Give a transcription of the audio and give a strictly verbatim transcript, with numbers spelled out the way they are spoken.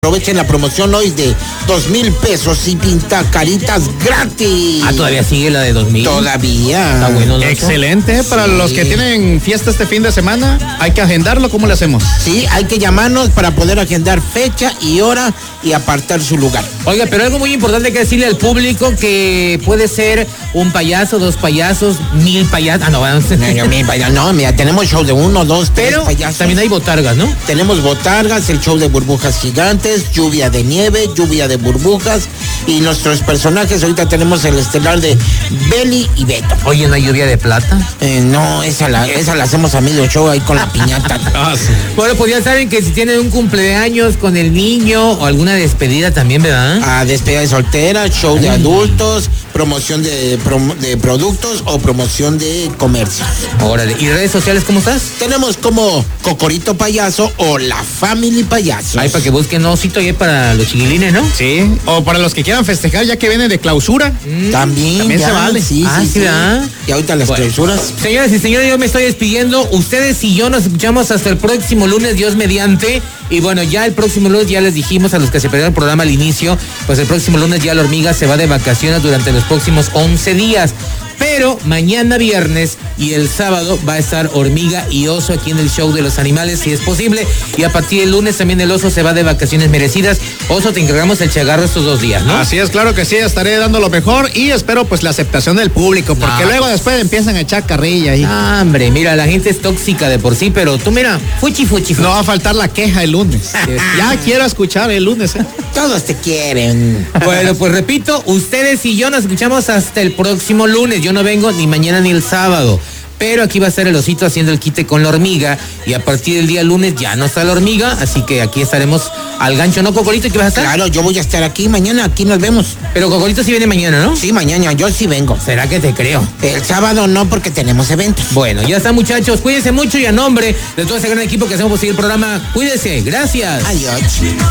Aprovechen la promoción hoy de dos mil pesos y pinta caritas gratis. Ah, todavía sigue la de dos mil. Todavía. Está bueno, ¿no? Excelente. Para Sí. los que tienen fiesta este fin de semana, hay que agendarlo. ¿Cómo le hacemos? Sí, hay que llamarnos para poder agendar fecha y hora y apartar su lugar. Oiga, pero algo muy importante que decirle al público que puede ser un payaso, dos payasos, mil payasos. Ah, no, vamos. No, mi paya- no, mira, tenemos show de uno, dos, tres Pero payasos. también hay botargas, ¿no? Tenemos botargas, el show de burbujas gigantes, lluvia de nieve, lluvia de burbujas y nuestros personajes. Ahorita tenemos el estelar de Beli y Beto. Oye, ¿no hay lluvia de plata? Eh, no, esa la, esa la hacemos a medio show ahí con la piñata. Ah, sí. Bueno, pues ya saben que si tienen un cumpleaños con el niño o alguna despedida también, ¿verdad? A despedida de soltera, show de Ay. adultos, promoción de, prom- de productos o promoción de comercio. Órale. ¿Y redes sociales cómo estás? Tenemos como Cocorito Payaso o La Family Payaso. Ahí para que busquen osito ahí para los chiquilines, ¿no? Sí. O para los que quieran festejar, ya que viene de clausura. También, También ya, se vale. Sí, Ah, sí, sí, sí. ¿verdad? Y ahorita las Bueno. clausuras. Señoras y señores, yo me estoy despidiendo. Ustedes y yo nos escuchamos hasta el próximo lunes, Dios mediante. Y bueno, ya el próximo lunes ya les dijimos a los que se perdieron el programa al inicio, pues el próximo lunes ya la hormiga se va de vacaciones durante los próximos once días. Pero mañana viernes y el sábado va a estar Hormiga y Oso aquí en el show de los animales, si es posible. Y a partir del lunes también el Oso se va de vacaciones merecidas. Oso, te encargamos el chagarro estos dos días, ¿no? Así es, claro que sí, estaré dando lo mejor y espero pues la aceptación del público, porque No. luego después empiezan a echar carrilla ahí. Ah, hombre, mira, la gente es tóxica de por sí, pero tú mira, fuchi, fuchi, fuchi. No va a faltar la queja el lunes. Ya quiero escuchar el lunes, ¿eh? Todos te quieren. Bueno, pues repito, ustedes y yo nos escuchamos hasta el próximo lunes. Yo no vengo ni mañana ni el sábado. Pero aquí va a estar el Osito haciendo el quite con la hormiga. Y a partir del día lunes ya no está la hormiga. Así que aquí estaremos al gancho, ¿no, Cocorito? ¿Qué vas a estar? Claro, yo voy a estar aquí mañana, aquí nos vemos. Pero Cocorito sí viene mañana, ¿no? Sí, mañana, yo sí vengo. ¿Será que te creo? El sábado no, porque tenemos eventos. Bueno, ya está, muchachos. Cuídense mucho y a nombre de todo ese gran equipo que hacemos posible el programa, cuídense. Gracias. Adiós.